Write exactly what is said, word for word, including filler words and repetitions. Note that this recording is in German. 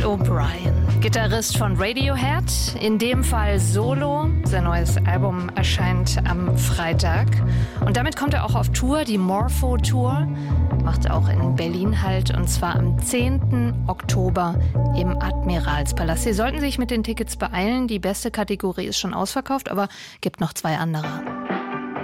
O'Brien, Gitarrist von Radiohead, in dem Fall solo. Sein neues Album erscheint am Freitag. Und damit kommt er auch auf Tour, die Morpho Tour. Macht auch in Berlin Halt, und zwar am zehnten Oktober im Admiralspalast. Sie sollten sich mit den Tickets beeilen. Die beste Kategorie ist schon ausverkauft, aber gibt noch zwei andere.